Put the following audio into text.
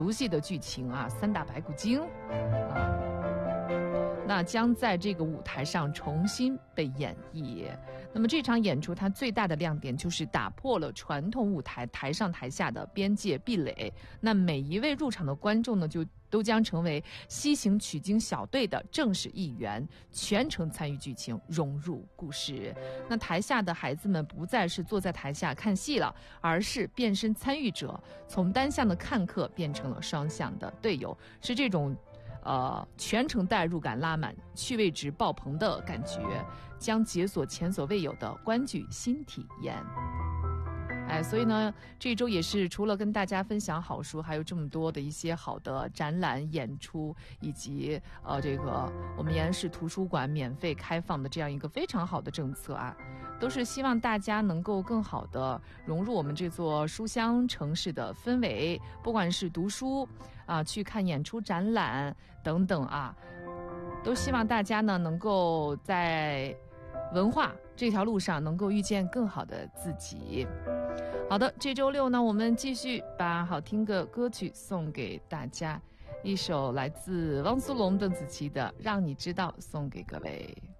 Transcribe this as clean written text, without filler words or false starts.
熟悉的剧情啊，三打白骨精啊，那将在这个舞台上重新被演绎。那么这场演出它最大的亮点就是打破了传统舞台台上台下的边界壁垒。那每一位入场的观众呢，就都将成为西行取经小队的正式一员，全程参与剧情，融入故事。那台下的孩子们不再是坐在台下看戏了，而是变身参与者，从单向的看客变成了双向的队友，是这种全程代入感拉满、趣味值爆棚的感觉，将解锁前所未有的观剧新体验。所以呢，这周也是除了跟大家分享好书，还有这么多的一些好的展览、演出，以及这个我们延安市图书馆免费开放的这样一个非常好的政策啊，都是希望大家能够更好的融入我们这座书香城市的氛围，不管是读书啊、去看演出、展览等等啊，都希望大家呢能够在文化这条路上能够遇见更好的自己。好的，这周六呢，我们继续把好听的歌曲送给大家，一首来自汪苏泷、邓紫棋的《让你知道》送给各位。